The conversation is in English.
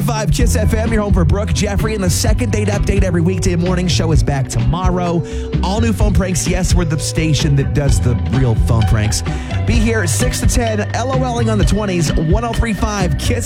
105 KISS FM, your home for Brooke, Jeffrey, and the second date update every weekday morning. Show is back tomorrow. All new phone pranks. Yes, we're the station that does the real phone pranks. Be here 6 to 10, LOLing on the 20s, 103.5 KISS